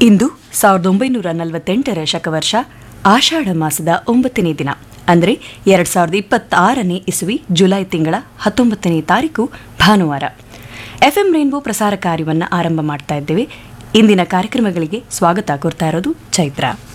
ಇಂದು 1948ರ ಶಕವರ್ಷ ಆಷಾಢ ಮಾಸದ 9ನೇ ದಿನ ಅಂದರೆ 2026ನೇ ಇಸುವಿ ಜುಲೈ ತಿಂಗಳ 19ನೇ ತಾರೀಕು ಭಾನುವಾರ. ಎಫ್ಎಂ ರೈನ್ಬೋ ಪ್ರಸಾರ ಕಾರ್ಯವನ್ನು ಆರಂಭ ಮಾಡ್ತಾ ಇದ್ದೇವೆ. ಇಂದಿನ ಕಾರ್ಯಕ್ರಮಗಳಿಗೆ ಸ್ವಾಗತ ಕೋರ್ತಾ ಇರೋದು ಚೈತ್ರ.